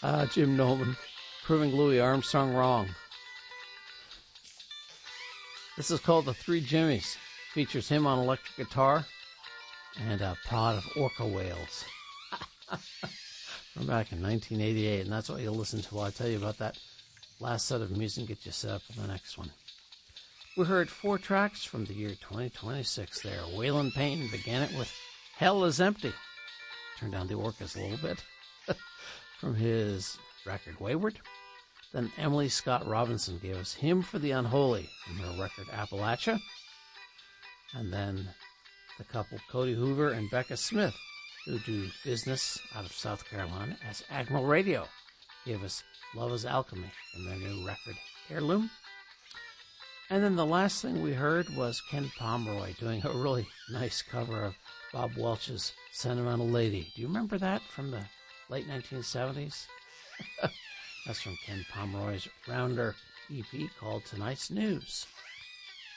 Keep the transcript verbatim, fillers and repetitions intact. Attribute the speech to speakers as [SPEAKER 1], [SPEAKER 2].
[SPEAKER 1] Uh, Jim Nolan proving Louis Armstrong wrong. This is called The Three Jimmies. Features him on electric guitar and a pod of orca whales. From back in nineteen eighty-eight, and that's what you'll listen to while I tell you about that last set of music and get you set up for the next one. We heard four tracks from the year twenty twenty-six there. Waylon Payne began it with Hell is Empty. Turned down the orcas a little bit from his record Wayward. Then Emily Scott Robinson gave us Hymn for the Unholy from her record Appalachia. And then the couple Cody Hoover and Becca Smith, who do business out of South Carolina as Admiral Radio, gave us Love is Alchemy from their new record Heirloom. And then the last thing we heard was Ken Pomeroy doing a really nice cover of Bob Welch's Sentimental Lady. Do you remember that from the late nineteen seventies? That's from Ken Pomeroy's Rounder E P called Tonight's News.